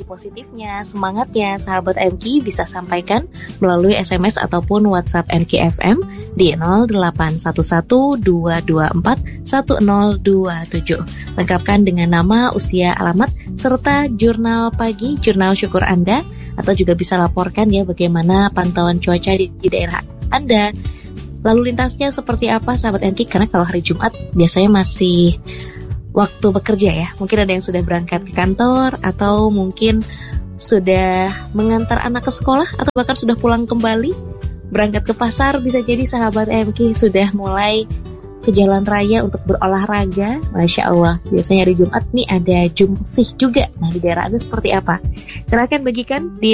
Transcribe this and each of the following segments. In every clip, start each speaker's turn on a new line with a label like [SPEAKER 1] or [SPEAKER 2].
[SPEAKER 1] positifnya, semangatnya sahabat MK bisa sampaikan melalui SMS ataupun WhatsApp MK FM di 0811-224-1027. Lengkapkan dengan nama, usia, alamat, serta jurnal pagi, jurnal syukur Anda, atau juga bisa laporkan ya bagaimana pantauan cuaca di daerah Anda. Lalu lintasnya seperti apa sahabat MK, karena kalau hari Jumat biasanya masih waktu bekerja ya. Mungkin ada yang sudah berangkat ke kantor, atau mungkin sudah mengantar anak ke sekolah, atau bahkan sudah pulang kembali, berangkat ke pasar. Bisa jadi sahabat MK sudah mulai ke jalan raya untuk berolahraga. Masya Allah, biasanya hari Jumat nih ada jumsih juga. Nah, di daerah Anda seperti apa? Silahkan bagikan di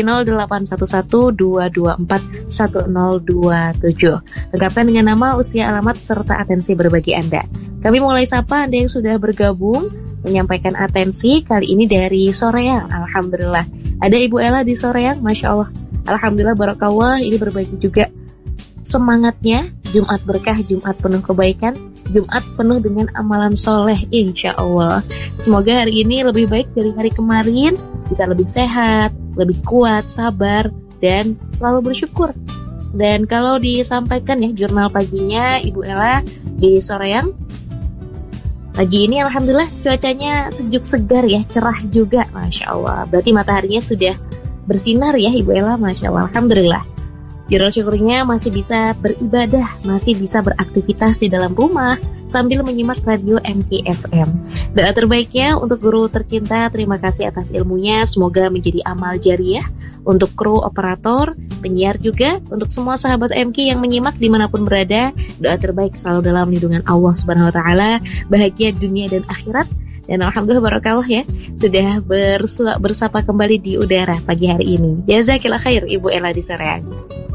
[SPEAKER 1] 0811-224-1027. Lengkapkan dengan nama, usia, alamat, serta atensi berbagi Anda. Kami mulai sapa Anda yang sudah bergabung menyampaikan atensi kali ini dari Soreang. Alhamdulillah, ada Ibu Ella di Soreang. Masya Allah, Alhamdulillah, Barakallah. Ini berbagi juga semangatnya. Jumat berkah, Jumat penuh kebaikan, Jumat penuh dengan amalan soleh, insya Allah. Semoga hari ini lebih baik dari hari kemarin, bisa lebih sehat, lebih kuat, sabar, dan selalu bersyukur. Dan kalau disampaikan ya jurnal paginya Ibu Ella di Soreang, pagi ini alhamdulillah cuacanya sejuk segar ya, cerah juga, Masya Allah. Berarti mataharinya sudah bersinar ya Ibu Ella, Masya Allah, alhamdulillah. Jurnal syukurnya masih bisa beribadah, masih bisa beraktivitas di dalam rumah sambil menyimak radio MK FM. Doa terbaiknya untuk guru tercinta, terima kasih atas ilmunya, semoga menjadi amal jariah untuk kru operator, penyiar juga, untuk semua sahabat MK yang menyimak dimanapun berada. Doa terbaik selalu dalam lindungan Allah Subhanahu Wa Taala, bahagia dunia dan akhirat. Dan alhamdulillah barakallah ya, sudah bersapa kembali di udara pagi hari ini. Jazakillah khair Ibu Ella di Soreang.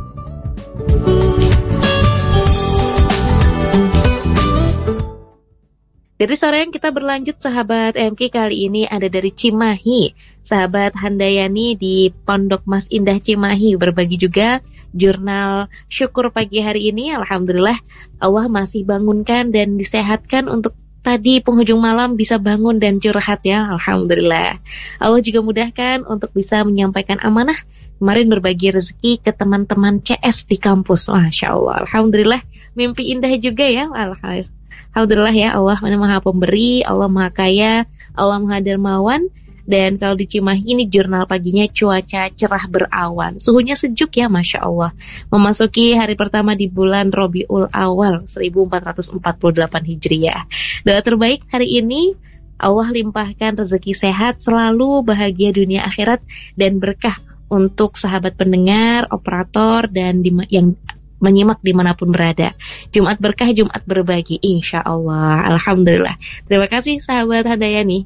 [SPEAKER 1] Dari sore yang kita berlanjut sahabat MK, kali ini ada dari Cimahi. Sahabat Handayani di Pondok Mas Indah Cimahi berbagi juga jurnal syukur pagi hari ini. Alhamdulillah Allah masih bangunkan dan disehatkan untuk tadi penghujung malam bisa bangun dan curhat ya. Alhamdulillah Allah juga mudahkan untuk bisa menyampaikan amanah. Kemarin berbagi rezeki ke teman-teman CS di kampus. Masya Allah, alhamdulillah mimpi indah juga ya. Alhamdulillah ya, Allah Maha Pemberi, Allah Maha Kaya, Allah Maha Dermawan. Dan kalau di Cimahi ini jurnal paginya cuaca cerah berawan, suhunya sejuk ya, Masya Allah. Memasuki hari pertama di bulan Rabiul Awal 1448 Hijriah. Doa terbaik hari ini, Allah limpahkan rezeki sehat, selalu bahagia dunia akhirat, dan berkah untuk sahabat pendengar, operator, dan yang menyimak dimanapun berada. Jumat berkah, Jumat berbagi, insya Allah. Alhamdulillah. Terima kasih sahabat Handayani.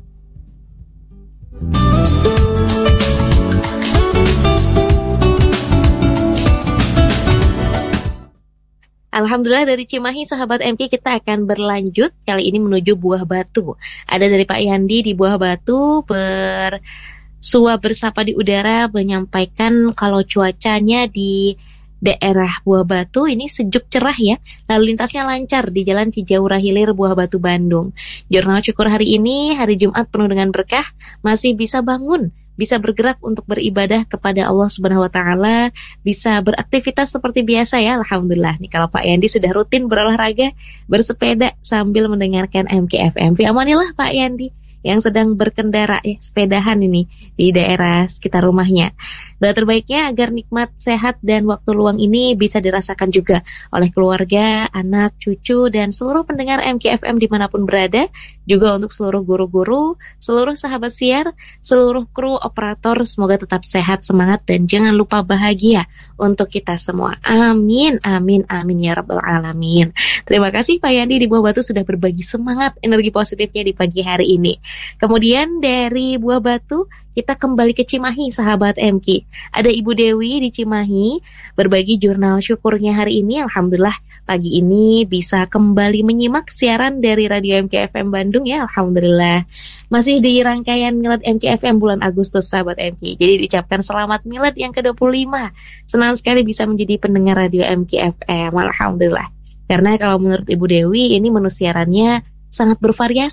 [SPEAKER 1] Alhamdulillah dari Cimahi sahabat MK, kita akan berlanjut kali ini menuju Buah Batu. Ada dari Pak Yandi di Buah Batu bersapa di udara menyampaikan kalau cuacanya di daerah Buah Batu ini sejuk cerah ya, lalu lintasnya lancar di Jalan Cijaura Hilir Buah Batu Bandung. Jurnal syukur hari ini, hari Jumat penuh dengan berkah, masih bisa bangun, bisa bergerak untuk beribadah kepada Allah Subhanahu Wa Taala, bisa beraktivitas seperti biasa ya. Alhamdulillah nih, kalau Pak Yandi sudah rutin berolahraga, bersepeda sambil mendengarkan MK FM. Fi amanillah Pak Yandi yang sedang berkendara sepedahan ini di daerah sekitar rumahnya. Doa terbaiknya agar nikmat, sehat, dan waktu luang ini bisa dirasakan juga oleh keluarga, anak, cucu, dan seluruh pendengar MKFM dimanapun berada. Juga untuk seluruh guru-guru, seluruh sahabat siar, seluruh kru operator, semoga tetap sehat, semangat, dan jangan lupa bahagia untuk kita semua. Amin, amin, amin ya Rabbal Alamin. Terima kasih Pak Yandi di Buah Batu sudah berbagi semangat, energi positifnya di pagi hari ini. Kemudian dari Buah Batu kita kembali ke Cimahi sahabat MK. Ada Ibu Dewi di Cimahi berbagi jurnal syukurnya hari ini. Alhamdulillah pagi ini bisa kembali menyimak siaran dari Radio MKFM Bandung ya. Alhamdulillah masih di rangkaian Milad MKFM bulan Agustus sahabat MK. Jadi diucapkan selamat Milad yang ke-25. Senang sekali bisa menjadi pendengar Radio MKFM. Alhamdulillah. Karena kalau menurut Ibu Dewi ini menu siarannya sangat bervariasi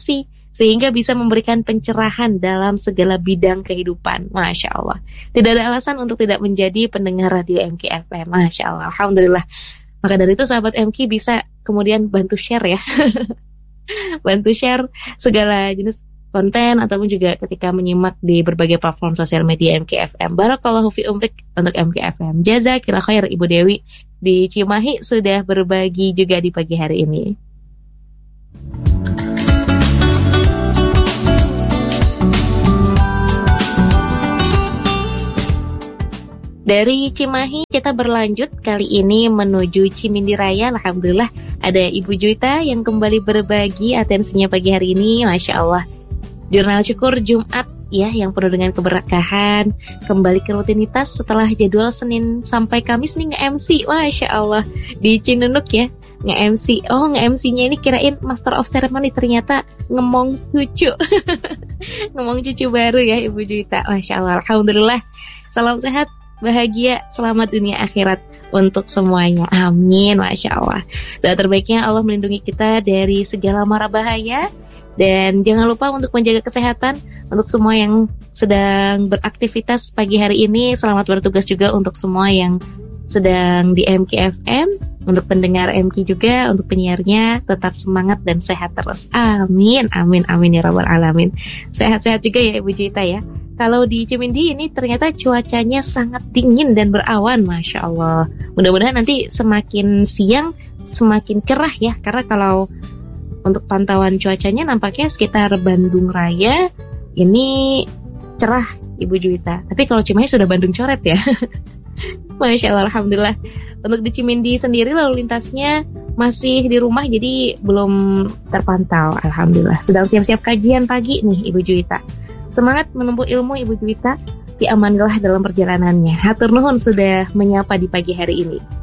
[SPEAKER 1] sehingga bisa memberikan pencerahan dalam segala bidang kehidupan. Masya Allah. Tidak ada alasan untuk tidak menjadi pendengar radio MKFM. Masya Allah, alhamdulillah. Maka dari itu sahabat MK bisa kemudian bantu share ya. Bantu share segala jenis konten ataupun juga ketika menyimak di berbagai platform sosial media MKFM. Barakallahu fi umrik untuk MKFM. Jazakillah khair Ibu Dewi di Cimahi sudah berbagi juga di pagi hari ini. Dari Cimahi kita berlanjut kali ini menuju Cimindi Raya. Alhamdulillah ada Ibu Juita yang kembali berbagi atensinya pagi hari ini. Masya Allah. Jurnal Syukur Jumat ya yang penuh dengan keberkahan. Kembali ke rutinitas setelah jadwal Senin sampai Kamis nih nge-MC. Masya Allah. Di Cinunuk ya nge-MC. Oh nge-MC-nya ini kirain Master of Ceremony, ternyata ngemong cucu. Ngomong cucu baru ya Ibu Juita. Masya Allah. Alhamdulillah. Salam sehat, bahagia, selamat dunia akhirat untuk semuanya. Amin. Masya Allah. Doa terbaiknya Allah melindungi kita dari segala mara bahaya. Dan jangan lupa untuk menjaga kesehatan untuk semua yang sedang beraktivitas pagi hari ini. Selamat bertugas juga untuk semua yang sedang di MKFM. Untuk pendengar MK juga, untuk penyiarnya tetap semangat dan sehat terus. Amin, amin, amin ya rabbal alamin. Sehat-sehat juga ya Ibu Juita ya. Kalau di Cimindi ini ternyata cuacanya sangat dingin dan berawan. Masya Allah. Mudah-mudahan nanti semakin siang semakin cerah ya. Karena kalau untuk pantauan cuacanya nampaknya sekitar Bandung Raya ini cerah Ibu Juwita. Tapi kalau Cimahi sudah Bandung coret ya. Masya Allah, alhamdulillah. Untuk di Cimindi sendiri lalu lintasnya masih di rumah jadi belum terpantau. Alhamdulillah. Sedang siap-siap kajian pagi nih Ibu Juwita. Semangat menempuh ilmu Ibu Juwita. Diamanilah dalam perjalanannya. Hatur nuhun sudah menyapa di pagi hari ini.